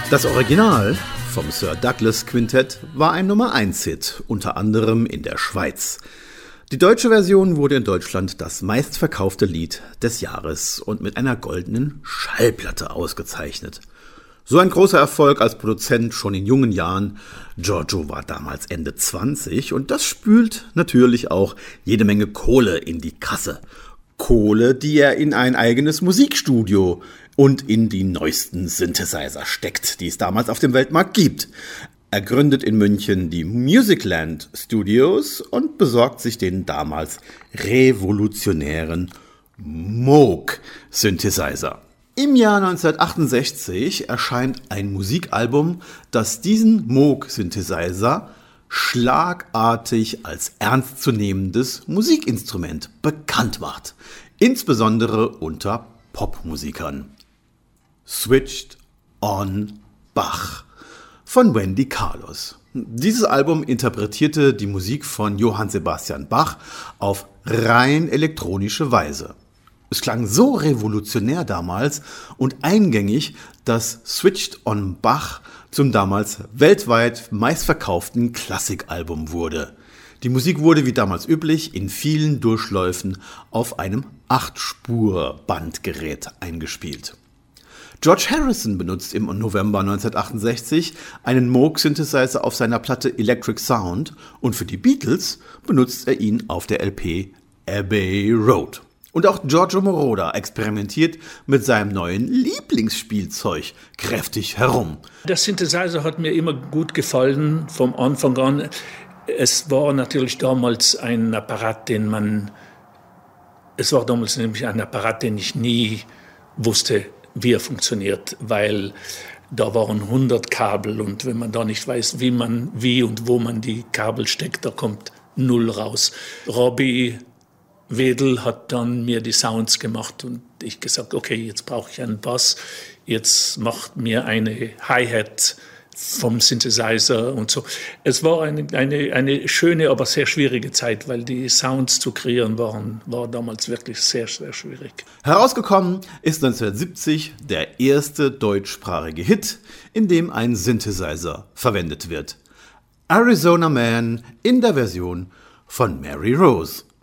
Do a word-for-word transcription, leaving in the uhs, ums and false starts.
Das Original vom Sir Douglas Quintett war ein Nummer eins Hit, unter anderem in der Schweiz. Die deutsche Version wurde in Deutschland das meistverkaufte Lied des Jahres und mit einer goldenen Schallplatte ausgezeichnet. So ein großer Erfolg als Produzent schon in jungen Jahren. Giorgio war damals Ende zwanzig und das spült natürlich auch jede Menge Kohle in die Kasse. Kohle, die er in ein eigenes Musikstudio und in die neuesten Synthesizer steckt, die es damals auf dem Weltmarkt gibt. Er gründet in München die Musicland Studios und besorgt sich den damals revolutionären Moog-Synthesizer. Im Jahr neunzehnhundertachtundsechzig erscheint ein Musikalbum, das diesen Moog-Synthesizer schlagartig als ernstzunehmendes Musikinstrument bekannt macht, insbesondere unter Popmusikern. Switched on Bach von Wendy Carlos. Dieses Album interpretierte die Musik von Johann Sebastian Bach auf rein elektronische Weise. Es klang so revolutionär damals und eingängig, dass Switched on Bach zum damals weltweit meistverkauften Klassikalbum wurde. Die Musik wurde wie damals üblich in vielen Durchläufen auf einem acht Spur Bandgerät eingespielt. George Harrison benutzt im November neunzehnhundertachtundsechzig einen Moog-Synthesizer auf seiner Platte Electric Sound und für die Beatles benutzt er ihn auf der L P Abbey Road. Und auch Giorgio Moroder experimentiert mit seinem neuen Lieblingsspielzeug kräftig herum. Der Synthesizer hat mir immer gut gefallen, vom Anfang an. Es war natürlich damals ein Apparat, den man... Es war damals nämlich ein Apparat, den ich nie wusste, wie er funktioniert, weil da waren hundert Kabel und wenn man da nicht weiß, wie man, wie und wo man die Kabel steckt, da kommt null raus. Robbie Wedel hat dann mir die Sounds gemacht und ich gesagt, okay, jetzt brauche ich einen Bass, jetzt macht mir eine Hi-Hat vom Synthesizer und so. Es war eine, eine, eine schöne, aber sehr schwierige Zeit, weil die Sounds zu kreieren waren, war damals wirklich sehr, sehr schwierig. Herausgekommen ist neunzehnhundertsiebzig der erste deutschsprachige Hit, in dem ein Synthesizer verwendet wird. Arizona Man in der Version von Mary Rose.